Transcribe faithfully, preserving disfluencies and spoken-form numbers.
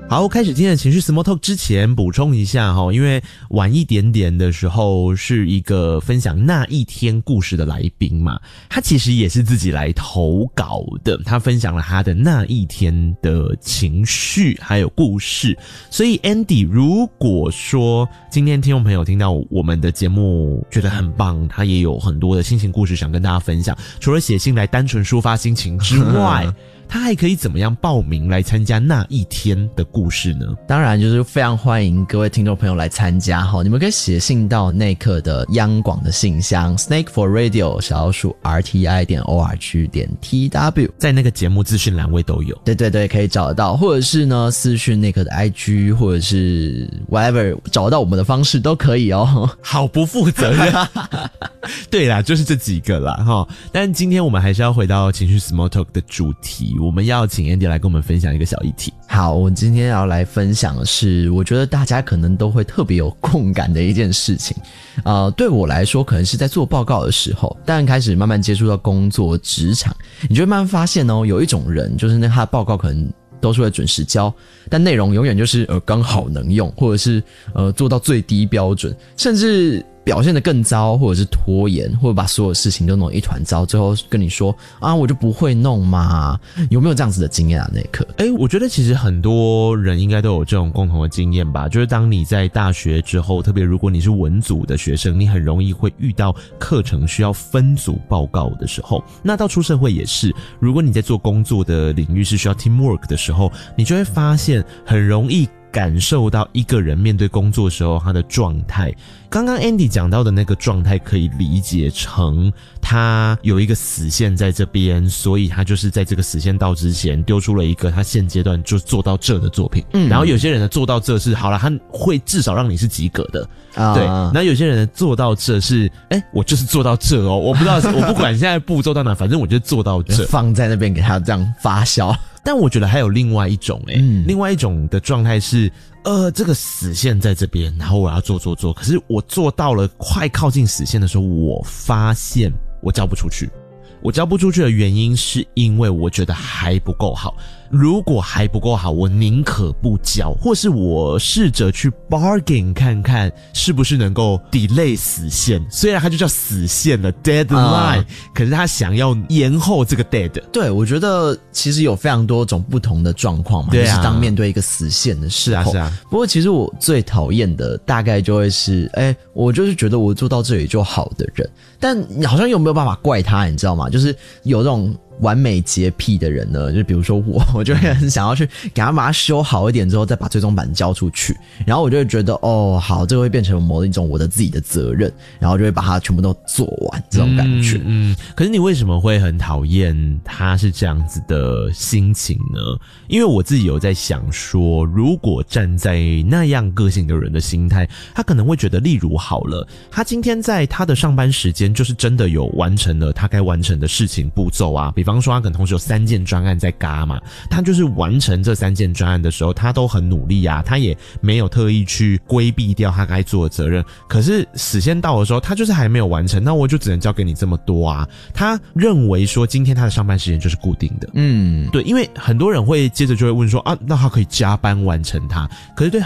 好，开始今天的情绪 Small Talk 之前补充一下齁，因为晚一点点的时候是一个分享那一天故事的来宾嘛，他其实也是自己来投稿的，他分享了他的那一天的情绪还有故事。所以 Andy 如果说今天听众朋友听到我们的节目觉得很棒，他也有很多的心情故事想跟大家分享，除了写信来单纯抒发心情之外他还可以怎么样报名来参加那一天的故事呢？ 当然就是非常欢迎各位听众朋友来参加齁，你们可以写信到内克的央广的信箱 snake for radio 小老鼠 r t i 点 o r g 点 t w， 在那个节目资讯栏位都有。 对对对，可以找得到，或者是呢私讯内克的 I G 或者是 whatever 找到我们的方式都可以哦。 好不负责任。对啦，就是这几个啦齁。但今天我们还是要回到情绪 Small Talk 的主题，我们要请 Andy 来跟我们分享一个小议题。 好，我今天要来分享的是我觉得大家可能都会特别有共感的一件事情。呃，对我来说可能是在做报告的时候，但开始慢慢接触到工作职场，你就会慢慢发现哦，有一种人就是那他的报告可能都是会准时交，但内容永远就是呃刚好能用，或者是呃做到最低标准，甚至表现得更糟，或者是拖延，或者把所有事情都弄一团糟，最后跟你说啊我就不会弄嘛。有没有这样子的经验啊？那一刻诶我觉得其实很多人应该都有这种共同的经验吧，就是当你在大学之后，特别如果你是文组的学生，你很容易会遇到课程需要分组报告的时候，那到出社会也是，如果你在做工作的领域是需要 teamwork 的时候，你就会发现很容易感受到一个人面对工作的时候他的状态。刚刚 Andy 讲到的那个状态可以理解成他有一个死线在这边，所以他就是在这个死线到之前丢出了一个他现阶段就做到这的作品。嗯，然后有些人的做到这是好了，他会至少让你是及格的。啊，对。那有些人的做到这是诶我就是做到这哦，我不知道我不管现在步骤到哪，反正我就做到这， 放在那边给他这样发酵。 但我觉得还有另外一种诶、欸嗯、另外一种的状态是呃，这个死线在这边，然后我要做做做，可是我做到了快靠近死线的时候，我发现我交不出去。我交不出去的原因是因为我觉得还不够好，如果还不够好，我宁可不交，或是我试着去 bargain 看看是不是能够 delay 死线，虽然它就叫死线了 deadline、嗯、可是他想要延后这个 dead。 对，我觉得其实有非常多种不同的状况嘛，对啊，就是当面对一个死线的时候。是啊是啊。不过其实我最讨厌的大概就会是诶、欸、我就是觉得我做到这里就好的人，但好像有没有办法怪他，你知道吗？就是有这种完美洁癖的人呢，就比如说我，我就会很想要去给他把它修好一点之后，再把最终版交出去，然后我就会觉得哦，好，这个会变成某一种我的自己的责任，然后就会把它全部都做完，这种感觉。嗯， 嗯可是你为什么会很讨厌他是这样子的心情呢？因为我自己有在想说，如果站在那样个性的人的心态，他可能会觉得，例如好了，他今天在他的上班时间就是真的有完成了他该完成的事情步骤啊，比方说他可能同时有三件专案在嘎嘛，他就是完成这三件专案的时候，他都很努力啊，他也没有特意去规避掉他该做的责任。可是时间到的时候，他就是还没有完成，那我就只能交给你这么多啊。他认为说今天他的上班时间就是固定的，嗯，对，因为很多人会接着就会问说啊，那他可以加班完成它，可是对